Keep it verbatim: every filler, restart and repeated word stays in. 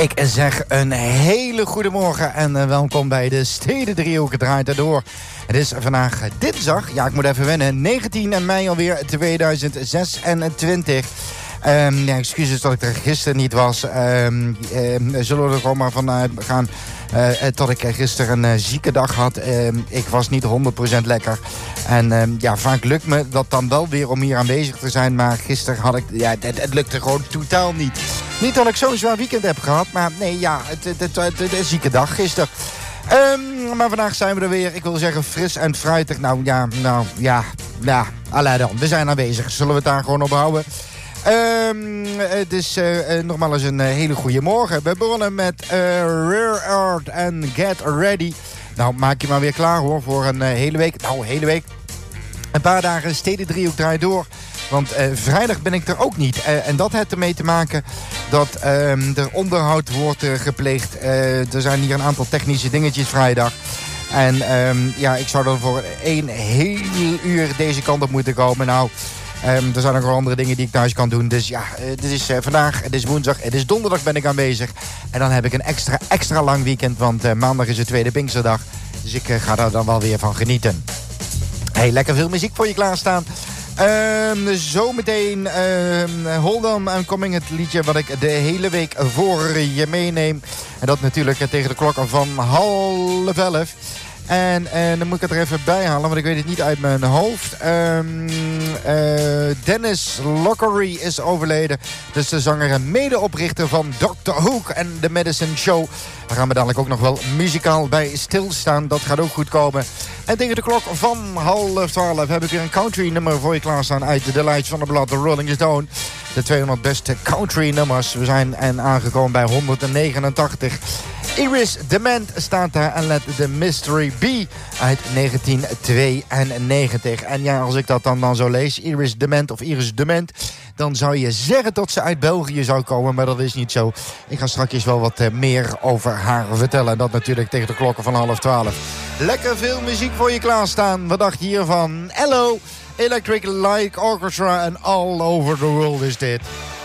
Ik zeg een hele goede morgen en uh, welkom bij de Stedendriehoek. Het draait erdoor. Het is vandaag dinsdag, ja ik moet even wennen, negentien mei alweer tweeduizend zesentwintig. Um, ja, excuses dat ik er gisteren niet was. Um, um, zullen we er gewoon maar vanuit gaan uh, dat ik gisteren een uh, zieke dag had. Um, ik was niet honderd procent lekker. En um, ja, vaak lukt me dat dan wel weer om hier aanwezig te zijn. Maar gisteren had ik, ja, het, het lukte gewoon totaal niet. Niet dat ik zo'n zwaar weekend heb gehad. Maar nee, ja, het, het, het, het, het, het zieke dag gisteren. Um, maar vandaag zijn we er weer. Ik wil zeggen fris en fruitig. Nou ja, nou ja, ja, allee dan. We zijn aanwezig. Zullen we het daar gewoon op houden? Um, het is uh, uh, nogmaals een uh, hele goede morgen. We begonnen met uh, Rear Earth en Get Ready. Nou, maak je maar weer klaar hoor voor een uh, hele week. Nou, een hele week. Een paar dagen Stedendriehoek draait door. Want uh, vrijdag ben ik er ook niet. Uh, en dat heeft ermee te maken dat uh, er onderhoud wordt uh, gepleegd. Uh, er zijn hier een aantal technische dingetjes vrijdag. En um, ja, ik zou dan voor één heel uur deze kant op moeten komen. Nou... Um, er zijn ook wel andere dingen die ik thuis kan doen. Dus ja, het is uh, vandaag, het is woensdag, het is donderdag ben ik aanwezig. En dan heb ik een extra, extra lang weekend. Want uh, maandag is de tweede Pinksterdag. Dus ik uh, ga daar dan wel weer van genieten. Hey, lekker veel muziek voor je klaarstaan. Um, zometeen um, Hold On I'm Coming, het liedje wat ik de hele week voor je meeneem. En dat natuurlijk uh, tegen de klok van half elf. En, en dan moet ik het er even bij halen, want ik weet het niet uit mijn hoofd. Um, uh, Dennis Lockery is overleden. Dus de zanger en medeoprichter van doctor Hook en The Medicine Show. Daar gaan we dadelijk ook nog wel muzikaal bij stilstaan. Dat gaat ook goed komen. En tegen de klok van half twaalf heb ik weer een country nummer voor je klaarstaan uit de lijst van de blad, de Rolling Stone. De tweehonderd beste country nummers. We zijn en aangekomen bij honderdnegenentachtig. Iris Dement staat daar en Let the Mystery Be uit negentien tweeënnegentig. En ja, als ik dat dan, dan zo lees, Iris Dement of Iris Dement, dan zou je zeggen dat ze uit België zou komen, maar dat is niet zo. Ik ga straks wel wat uh, meer over haar vertellen. En dat natuurlijk tegen de klokken van half twaalf. Lekker veel muziek voor je klaarstaan. Wat dacht je hiervan? Hello, Electric Light Orchestra en All Over the World is dit.